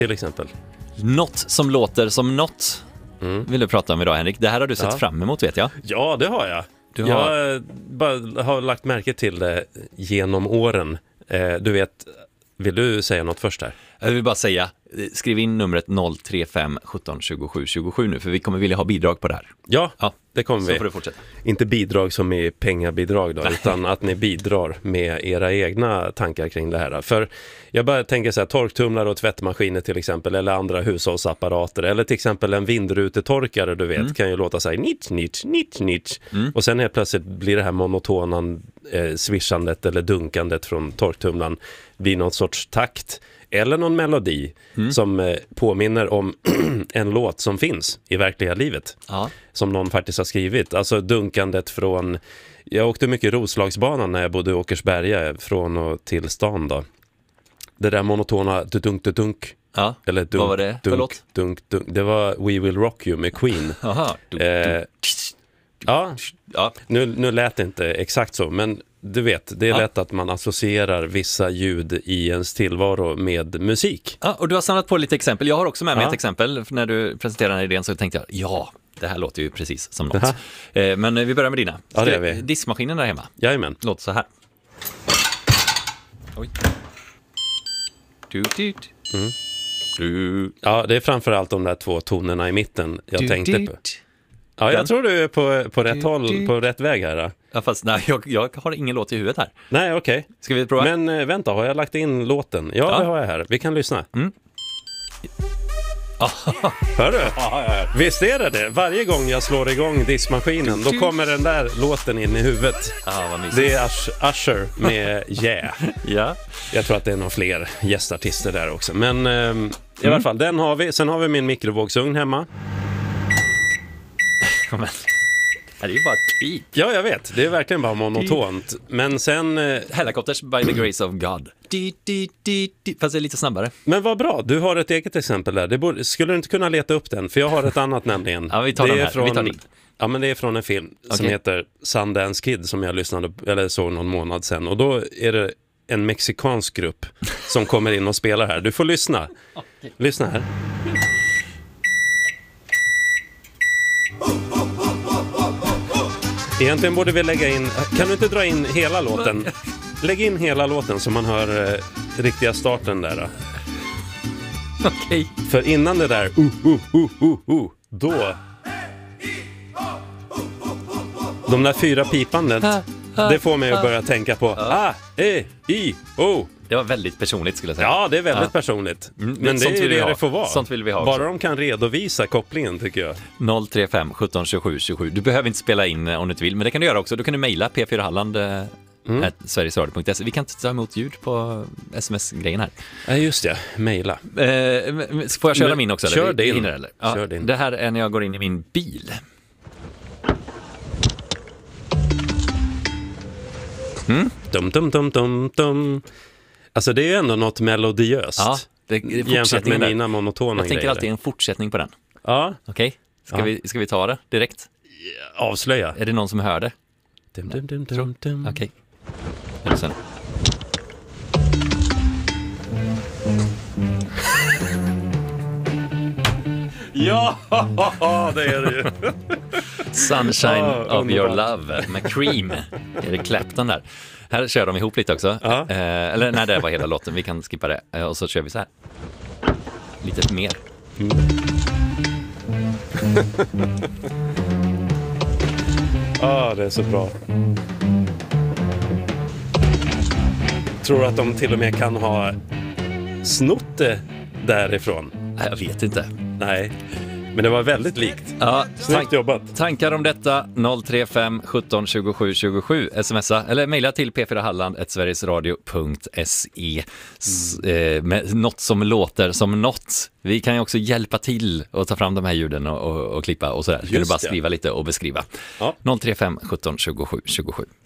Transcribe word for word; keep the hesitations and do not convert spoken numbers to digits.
till exempel. Något som låter som något mm. vill du prata om idag, Henrik. Det här har du sett ja. fram emot, vet jag. Ja, det har jag. Du har... Jag bara har lagt märke till det genom åren. Eh, du vet, vill du säga något först här? Jag vill bara säga, skriv in numret noll tre fem sjutton tjugosju tjugosju nu, för vi kommer vilja ha bidrag på det här. Ja, ja det kommer vi. Så får du fortsätta. Inte bidrag som är pengabidrag då, utan att ni bidrar med era egna tankar kring det här. För jag bara tänker så här, torktumlare och tvättmaskiner till exempel, eller andra hushållsapparater, eller till exempel en vindrutetorkare, du vet, mm. kan ju låta så här nitt, nitt, nitt, nitt. Mm. Och sen helt plötsligt blir det här monotonan eh, svishandet eller dunkandet från torktumlaren blir någon sorts takt. Eller någon melodi mm. som eh, påminner om en låt som finns i verkliga livet. Ja. Som någon faktiskt har skrivit. Alltså dunkandet från... Jag åkte mycket Roslagsbanan när jag bodde i Åkersberga från och till stan då. Det där monotona dunk dunk. Ja. Eller dunk, vad var det? Dunk, dunk, dunk, dunk. Det var We Will Rock You med Queen. Aha. Dunk, eh, dunk. Ja, ja. Nu, nu lät det inte exakt så, men du vet, det är ja. lätt att man associerar vissa ljud i ens tillvaro med musik. Ja, och du har samlat på lite exempel. Jag har också med mig ja. ett exempel. När du presenterade den här idén så tänkte jag, ja, det här låter ju precis som något. Eh, men vi börjar med dina. Ja, det är vi. Diskmaskinen där hemma. Jajamän. Låter så här. Oj. Du, du, mm. du. Ja, det är framförallt de där två tonerna i mitten jag du, tänkte du. på. Ja, jag Den. tror du är på, på rätt du, håll, du. på rätt väg här då. Ja, fast nej, jag, jag har ingen låt i huvudet här. Nej, okej. Okay. Ska vi prova? Men äh, vänta, har jag lagt in låten? Ja, ja, det har jag här. Vi kan lyssna. Mm. Hör du? Visst är det det? Varje gång jag slår igång diskmaskinen, då kommer den där låten in i huvudet. Ah, vad mysigt. Det är Usher med Yeah. Ja. Jag tror att det är några fler gästartister där också. Men äh, mm. i alla fall, den har vi. Sen har vi min mikrovågsugn hemma. Kom igen. Det är ju bara ett pip. Ja, jag vet. Det är verkligen bara monotont. Men sen... Eh... Helicopters by the grace of God. Di, di, di, di. Fast det är lite snabbare. Men vad bra. Du har ett eget exempel där. Det borde... Skulle du inte kunna leta upp den? För jag har ett annat nämligen. Ja, vi tar det den är här. Från... Vi tar din. Ja, men det är från en film okay. som heter Sundance Kid som jag lyssnade eller såg någon månad sedan. Och då är det en mexikansk grupp som kommer in och spelar här. Du får lyssna. Okay. Lyssna här. Egentligen borde vi lägga in... Kan du inte dra in hela låten? Lägg in hela låten så man hör eh, riktiga starten där då. Okej. Okay. För innan det där... Uh, uh, uh, uh, uh, då... De där fyra pipandet, det får mig att börja tänka på... A, E, I, O. Det var väldigt personligt skulle jag säga. Ja, det är väldigt ja. personligt. Mm, men det är ju det det får vara. Sånt vill vi ha Bara också. de kan redovisa kopplingen, tycker jag. noll tre fem sjutton tjugosju tjugosju. Du behöver inte spela in om du inte vill, men det kan du göra också. Du kan du mejla p fyra halland mm. sverigesradio punkt se. Vi kan inte ta emot ljud på sms-grejen här. Ja, just det. Mejla. Eh, får jag köra men, min också? Kör eller? din. Hinner, eller? Ja, kör din. Det här är när jag går in i min bil. Mm. Dum, dum, dum, dum, dum. Alltså det är ju ändå något melodiöst. Ja, det, det är jämfört med mina monotona grejer. Jag tänker alltid en fortsättning på den. Ja. Okej, okay. ska, ja. vi, ska vi ta det direkt? Avslöja. Är det någon som hör det? Dum, dum, dum, dum, dum. Okej. Okay. Sen. Ja, det är det ju. Sunshine oh, of your love med Cream. Är det Clapton där? Här kör de ihop lite också. Ja. Eh, eller nej, det var hela låten. Vi kan skippa det. Eh, och så kör vi så här. Lite mer. Mm. ah, det är så bra. Tror du att de till och med kan ha snott det därifrån? Jag vet inte. Nej, men det var väldigt likt. Ja, snyggt jobbat. Tankar om detta noll tre fem sjutton tjugosju tjugosju. Smsa eller mejla till p fyra halland snabel-a sverigesradio punkt se. Mm. Eh, med något som låter som något. Vi kan ju också hjälpa till att ta fram de här ljuden och, och, och klippa och sådär. Kan du bara skriva lite och beskriva. Ja. noll tre fem sjutton tjugosju tjugosju.